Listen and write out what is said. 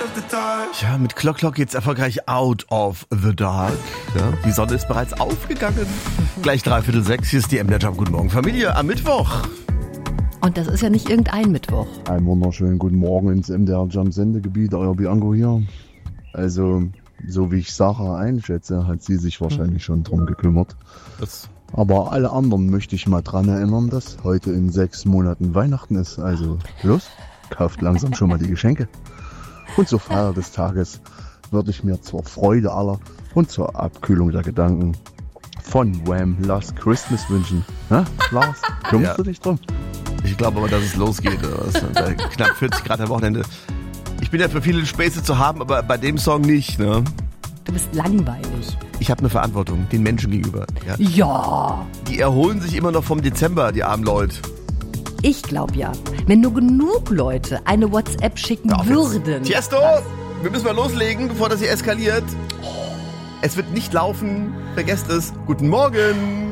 Ja, mit Clock Clock geht's erfolgreich out of the dark. Ja, die Sonne ist bereits aufgegangen. Gleich 5:45, hier ist die MDR Jam. Guten Morgen, Familie, am Mittwoch. Und das ist ja nicht irgendein Mittwoch. Einen wunderschönen guten Morgen ins MDR Jam Sendegebiet, euer Bianco hier. Also, so wie ich Sarah einschätze, hat sie sich wahrscheinlich schon drum gekümmert. Aber alle anderen möchte ich mal dran erinnern, dass heute in 6 Monaten Weihnachten ist. Also, los, kauft langsam schon mal die Geschenke. Und zur Feier des Tages würde ich mir zur Freude aller und zur Abkühlung der Gedanken von Wham! Last Christmas wünschen. Na, Lars, kümmerst du dich drum? Ich glaube aber, dass es losgeht. Bei knapp 40 Grad am Wochenende. Ich bin ja für viele Späße zu haben, aber bei dem Song nicht. Ne? Du bist langweilig. Ich habe eine Verantwortung den Menschen gegenüber. Ja. Ja. Die erholen sich immer noch vom Dezember, die armen Leute. Ich glaube ja, wenn nur genug Leute eine WhatsApp schicken würden. Tiesto, wir müssen mal loslegen, bevor das hier eskaliert. Es wird nicht laufen. Vergesst es. Guten Morgen.